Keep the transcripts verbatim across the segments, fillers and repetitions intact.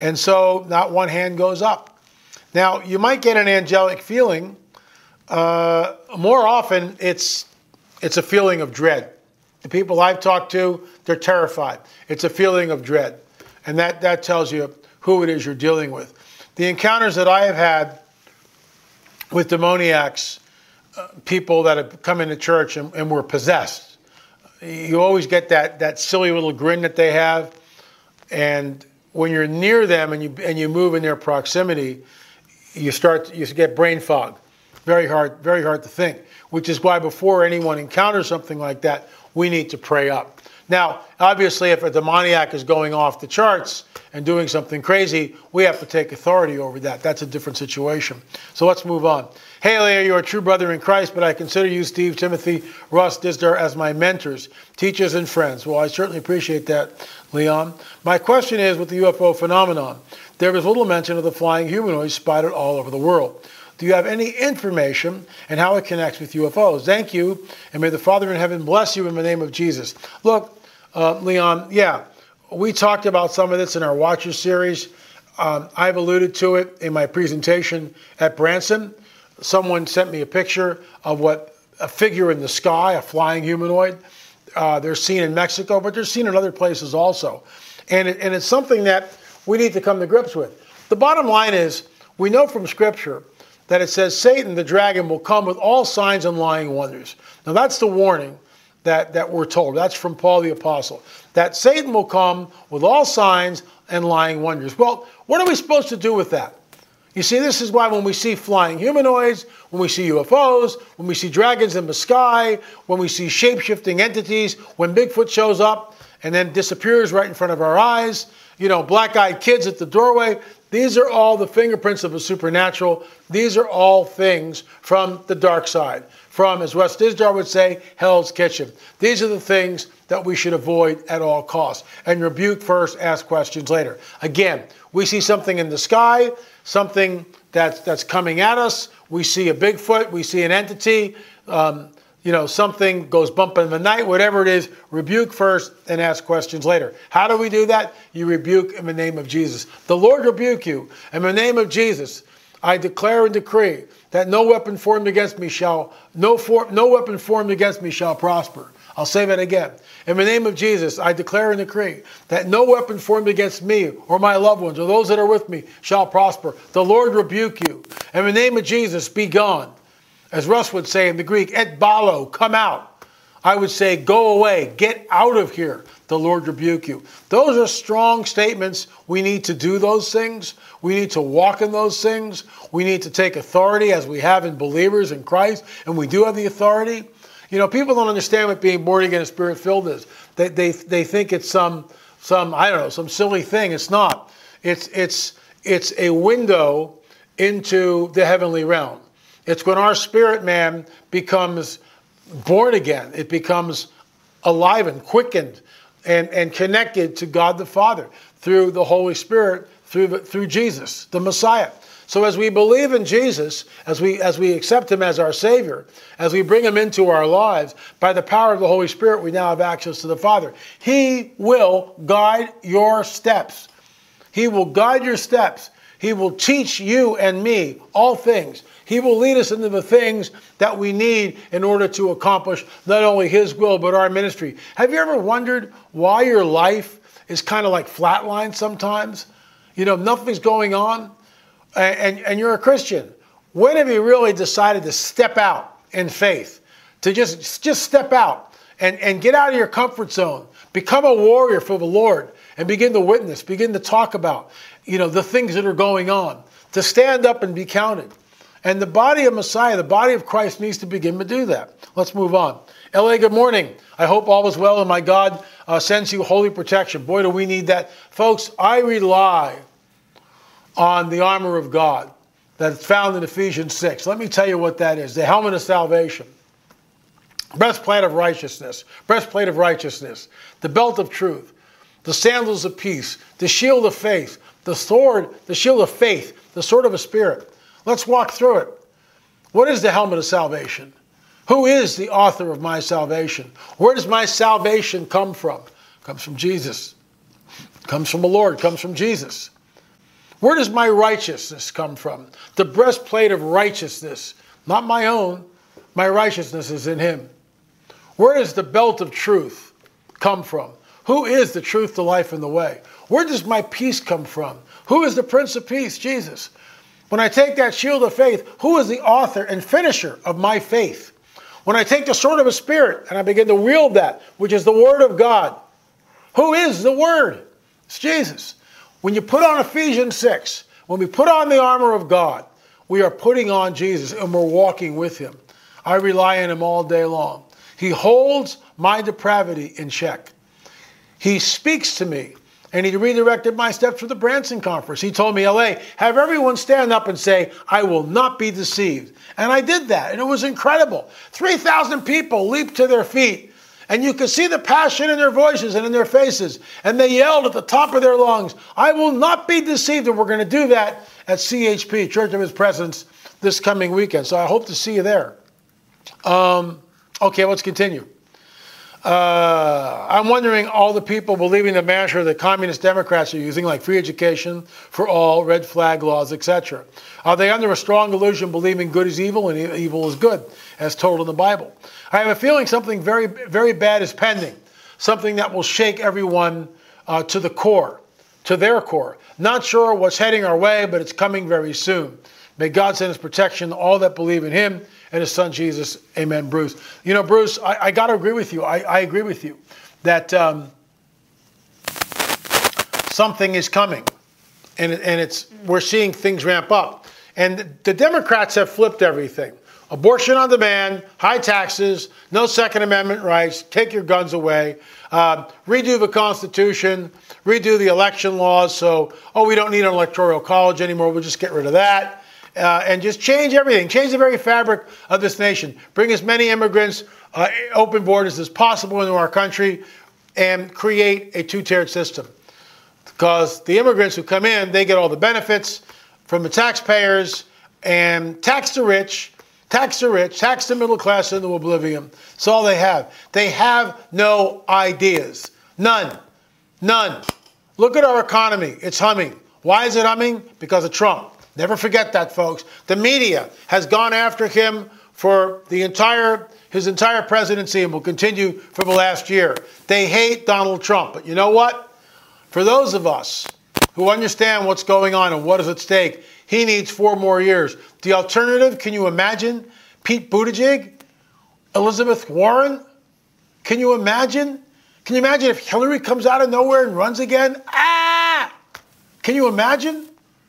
And so not one hand goes up. Now, you might get an angelic feeling. Uh, more often, it's it's a feeling of dread. The people I've talked to, they're terrified. It's a feeling of dread. And that, that tells you who it is you're dealing with. The encounters that I have had with demoniacs, uh, people that have come into church and, and were possessed, you always get that, that silly little grin that they have. And when you're near them and you and you move in their proximity, you start you get brain fog. Very hard, very hard to think. Which is why before anyone encounters something like that, we need to pray up. Now, obviously, if a demoniac is going off the charts and doing something crazy, we have to take authority over that. That's a different situation. So let's move on. Hey, Leah, you're a true brother in Christ, but I consider you, Steve, Timothy, Russ, Dizdar, as my mentors, teachers, and friends. Well, I certainly appreciate that, Leon. My question is with the U F O phenomenon. There is little mention of the flying humanoids spotted all over the world. Do you have any information and how it connects with U F Os? Thank you, and may the Father in heaven bless you in the name of Jesus. Look, uh, Leon, yeah, we talked about some of this in our Watchers series. Um, I've alluded to it in my presentation at Branson. Someone sent me a picture of what a figure in the sky, a flying humanoid. Uh, they're seen in Mexico, but they're seen in other places also. And, it, and it's something that we need to come to grips with. The bottom line is, we know from Scripture that it says Satan, the dragon, will come with all signs and lying wonders. Now that's the warning that, that we're told. That's from Paul the Apostle. That Satan will come with all signs and lying wonders. Well, what are we supposed to do with that? You see, this is why when we see flying humanoids, when we see U F Os, when we see dragons in the sky, when we see shape-shifting entities, when Bigfoot shows up and then disappears right in front of our eyes, you know, black-eyed kids at the doorway, these are all the fingerprints of the supernatural. These are all things from the dark side, from, as Russ Dizdar would say, Hell's Kitchen. These are the things that we should avoid at all costs. And rebuke first, ask questions later. Again, we see something in the sky, something that's, that's coming at us. We see a Bigfoot, we see an entity, um, you know, something goes bump in the night, whatever it is, rebuke first and ask questions later. How do we do that? You rebuke in the name of Jesus. The Lord rebuke you. In the name of Jesus, I declare and decree that no weapon formed against me shall, no, for, no weapon formed against me shall prosper. I'll say that again. In the name of Jesus, I declare and decree that no weapon formed against me or my loved ones or those that are with me shall prosper. The Lord rebuke you. In the name of Jesus, be gone. As Russ would say in the Greek, et balo, come out. I would say, go away, get out of here. The Lord rebuke you. Those are strong statements. We need to do those things. We need to walk in those things. We need to take authority as we have in believers in Christ, and we do have the authority. You know, people don't understand what being born again and spirit-filled is. They, they, they think it's some, some, I don't know, some silly thing. It's not. It's, it's, it's a window into the heavenly realm. It's when our spirit man becomes born again. It becomes alive and quickened and, and connected to God the Father through the Holy Spirit, through, the, through Jesus, the Messiah. So as we believe in Jesus, as we, as we accept him as our Savior, as we bring him into our lives, by the power of the Holy Spirit, we now have access to the Father. He will guide your steps. He will guide your steps. He will teach you and me all things. He will lead us into the things that we need in order to accomplish not only his will, but our ministry. Have you ever wondered why your life is kind of like flatline sometimes? You know, nothing's going on, and, and, and you're a Christian. When have you really decided to step out in faith? To just, just step out and, and get out of your comfort zone. Become a warrior for the Lord and begin to witness, begin to talk about, you know, the things that are going on. To stand up and be counted. And the body of Messiah, the body of Christ, needs to begin to do that. Let's move on. L A, good morning. I hope all is well and my God uh, sends you holy protection. Boy, do we need that. Folks, I rely on the armor of God that's found in Ephesians six. Let me tell you what that is. The helmet of salvation. Breastplate of righteousness. Breastplate of righteousness. The belt of truth. The sandals of peace. The shield of faith. The sword, the shield of faith. The sword of the Spirit. Let's walk through it. What is the helmet of salvation? Who is the author of my salvation? Where does my salvation come from? It comes from Jesus. It comes from the Lord. It comes from Jesus. Where does my righteousness come from? The breastplate of righteousness, not my own. My righteousness is in him. Where does the belt of truth come from? Who is the truth, the life, and the way? Where does my peace come from? Who is the Prince of Peace? Jesus. When I take that shield of faith, who is the author and finisher of my faith? When I take the sword of the Spirit and I begin to wield that, which is the Word of God, who is the Word? It's Jesus. When you put on Ephesians six, when we put on the armor of God, we are putting on Jesus and we're walking with him. I rely on him all day long. He holds my depravity in check. He speaks to me, and he redirected my steps for the Branson Conference. He told me, L A, have everyone stand up and say, I will not be deceived. And I did that, and it was incredible. three thousand people leaped to their feet, and you could see the passion in their voices and in their faces, and they yelled at the top of their lungs, I will not be deceived, and we're going to do that at C H P, Church of His Presence, this coming weekend. So I hope to see you there. Um, okay, let's continue. Uh, I'm wondering, all the people believing the mantra the communist Democrats are using, like free education for all, red flag laws, et cetera, are they under a strong illusion believing good is evil and evil is good, as told in the Bible? I have a feeling something very, very bad is pending, something that will shake everyone uh, to the core, to their core. Not sure what's heading our way, but it's coming very soon. May God send his protection to all that believe in him and his son Jesus. Amen, Bruce. You know, Bruce, I, I got to agree with you. I, I agree with you that um, something is coming, and, and it's we're seeing things ramp up. And the Democrats have flipped everything. Abortion on demand, high taxes, no Second Amendment rights, take your guns away, uh, redo the Constitution, redo the election laws. So, oh, we don't need an electoral college anymore. We'll just get rid of that. Uh, and just change everything, change the very fabric of this nation. Bring as many immigrants, uh, open borders as possible into our country, and create a two-tiered system. Because the immigrants who come in, they get all the benefits from the taxpayers, and tax the rich, tax the rich, tax the middle class into oblivion. That's all they have. They have no ideas. None. None. Look at our economy. It's humming. Why is it humming? Because of Trump. Never forget that, folks. The media has gone after him for the entire his entire presidency and will continue for the last year. They hate Donald Trump. But you know what? For those of us who understand what's going on and what is at stake, he needs four more years. The alternative, can you imagine? Pete Buttigieg? Elizabeth Warren? Can you imagine? Can you imagine if Hillary comes out of nowhere and runs again? Ah! Can you imagine?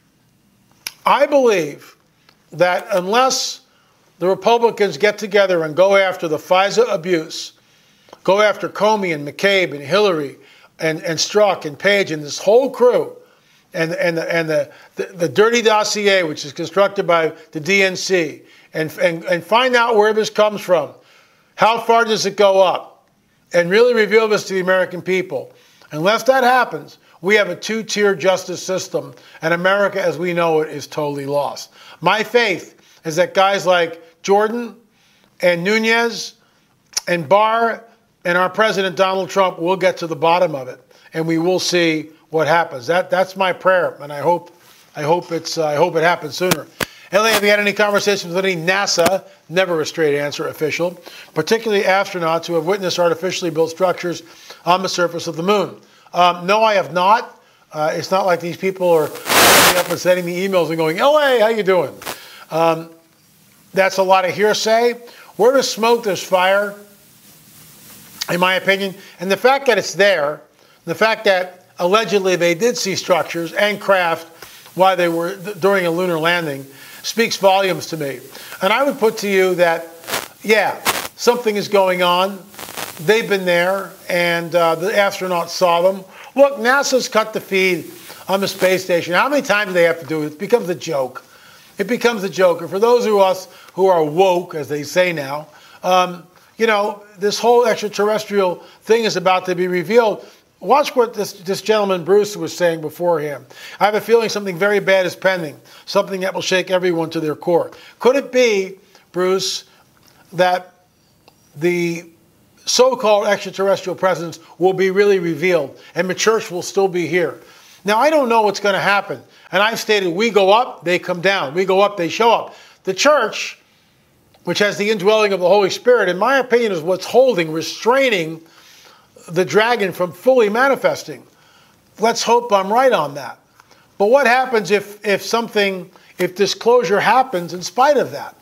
I believe that unless the Republicans get together and go after the FISA abuse, go after Comey and McCabe and Hillary and, and Strzok and Page and this whole crew, and, and, the, and the, the, the dirty dossier, which is constructed by the D N C, and, and, and find out where this comes from, how far does it go up, and really reveal this to the American people. Unless that happens, we have a two-tier justice system, and America as we know it is totally lost. My faith is that guys like Jordan and Nunes and Barr and our President Donald Trump will get to the bottom of it, and we will see what happens. That that's my prayer, and I hope I hope it's uh, I hope it happens sooner. L A, have you had any conversations with any NASA, never a straight answer, official, particularly astronauts who have witnessed artificially built structures on the surface of the moon? Um, no, I have not. Uh, it's not like these people are calling me up and sending me emails and going, L A, how you doing? Um, that's a lot of hearsay. Where there's smoke, there's fire, in my opinion. And the fact that it's there, the fact that allegedly they did see structures and craft while they were during a lunar landing speaks volumes to me. And I would put to you that, yeah, something is going on. They've been there, and uh, the astronauts saw them. Look, NASA's cut the feed on the space station. How many times do they have to do it? It becomes a joke. It becomes a joke. And for those of us who are woke, as they say now, um, you know, this whole extraterrestrial thing is about to be revealed. Watch what this, this gentleman, Bruce, was saying beforehand. I have a feeling something very bad is pending, something that will shake everyone to their core. Could it be, Bruce, that the so-called extraterrestrial presence will be really revealed and the church will still be here? Now, I don't know what's going to happen. And I've stated, we go up, they come down. We go up, they show up. The church, which has the indwelling of the Holy Spirit, in my opinion, is what's holding, restraining the dragon from fully manifesting. Let's hope I'm right on that. But what happens if, if something, if disclosure happens in spite of that?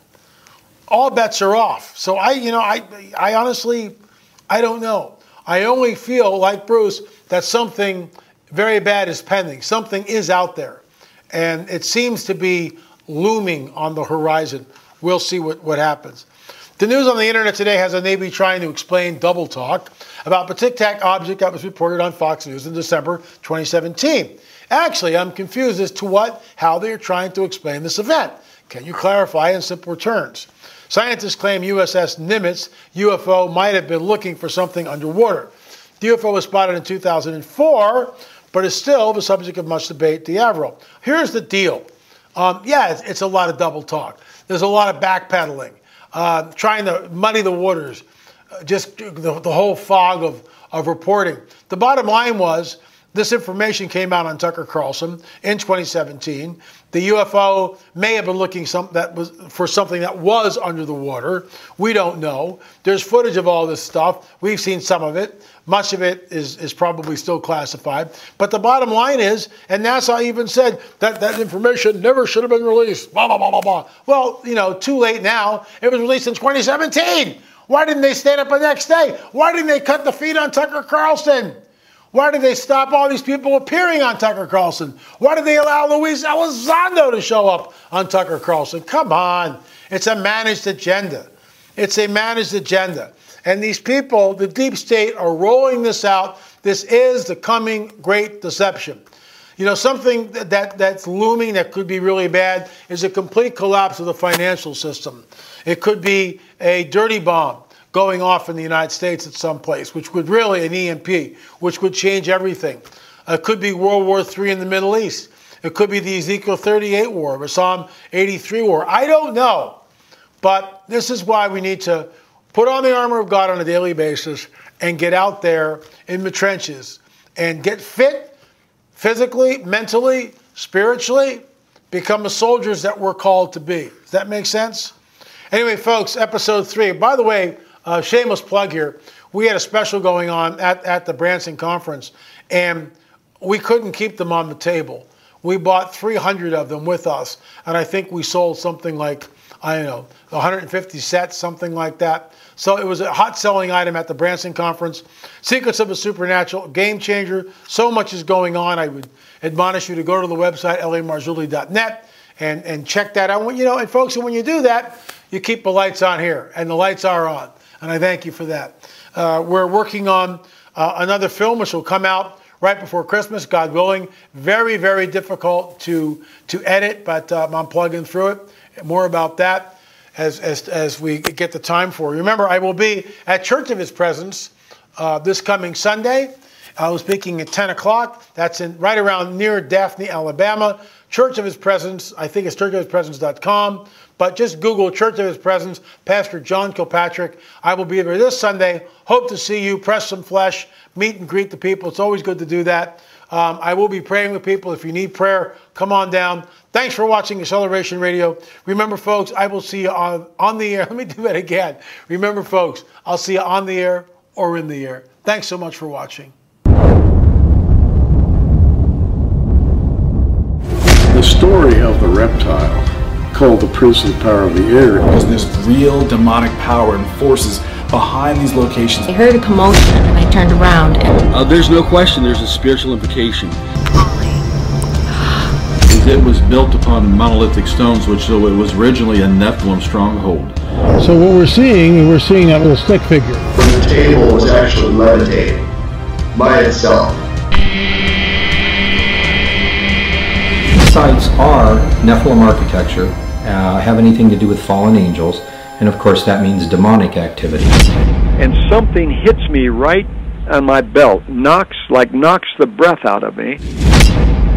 All bets are off. So I, you know, I, I honestly, I don't know. I only feel, like Bruce, that something very bad is pending. Something is out there. And it seems to be looming on the horizon. We'll see what, what happens. The news on the internet today has the Navy trying to explain double talk about a Tic Tac object that was reported on Fox News in December twenty seventeen. Actually, I'm confused as to what, how they are trying to explain this event. Can you clarify in simple terms? Scientists claim U S S Nimitz U F O might have been looking for something underwater. The U F O was spotted in two thousand four, but is still the subject of much debate, D'Avro. Here's the deal. Um, yeah, it's, it's a lot of double talk. There's a lot of backpedaling, uh, trying to muddy the waters, uh, just the, the whole fog of, of reporting. The bottom line was, this information came out on Tucker Carlson in twenty seventeen. The U F O may have been looking some, that was, for something that was under the water. We don't know. There's footage of all this stuff. We've seen some of it. Much of it is, is probably still classified. But the bottom line is, and NASA even said that that information never should have been released. Blah, blah, blah, blah, blah. Well, you know, too late now. It was released in twenty seventeen. Why didn't they stand up the next day? Why didn't they cut the feed on Tucker Carlson? Why did they stop all these people appearing on Tucker Carlson? Why did they allow Luis Elizondo to show up on Tucker Carlson? Come on. It's a managed agenda. It's a managed agenda. And these people, the deep state, are rolling this out. This is the coming great deception. You know, something that, that's looming that could be really bad is a complete collapse of the financial system. It could be a dirty bomb going off in the United States at some place, which would really, an E M P, which would change everything. It could be World War Three in the Middle East. It could be the Ezekiel thirty-eight war, or Psalm eighty-three war. I don't know. But this is why we need to put on the armor of God on a daily basis and get out there in the trenches and get fit physically, mentally, spiritually, become the soldiers that we're called to be. Does that make sense? Anyway, folks, episode three. By the way, Uh, shameless plug here. We had a special going on at, at the Branson conference, and we couldn't keep them on the table. We bought three hundred of them with us, and I think we sold something like, I don't know, one hundred fifty sets, something like that. So it was a hot selling item at the Branson conference. Secrets of the Supernatural, game changer. So much is going on. I would admonish you to go to the website, L A Marzulli dot net, and, and check that out. You know, and folks, when you do that, you keep the lights on here, and the lights are on. And I thank you for that. Uh, we're working on uh, another film which will come out right before Christmas, God willing. Very, very difficult to to edit, but um, I'm plugging through it. More about that as, as, as we get the time for it. Remember, I will be at Church of His Presence uh, this coming Sunday. I was speaking at ten o'clock. That's in right around near Daphne, Alabama. Church of His Presence, I think it's church of his presence dot com. But just Google Church of His Presence, Pastor John Kilpatrick. I will be there this Sunday. Hope to see you, press some flesh, meet and greet the people. It's always good to do that. Um, I will be praying with people. If you need prayer, come on down. Thanks for watching Acceleration Radio. Remember, folks, I will see you on, on the air. Let me do that again. Remember, folks, I'll see you on the air or in the air. Thanks so much for watching. The story of the reptile, called the Prince of the Power of the Air. There's this real demonic power and forces behind these locations. I heard a commotion and I turned around and... Uh, there's no question there's a spiritual implication. It was built upon monolithic stones, which so it was originally a Nephilim stronghold. So what we're seeing, we're seeing that little stick figure. The table was actually levitating by itself. Sites are Nephilim architecture, uh, have anything to do with fallen angels, and of course that means demonic activity. And something hits me right on my belt, knocks like knocks the breath out of me.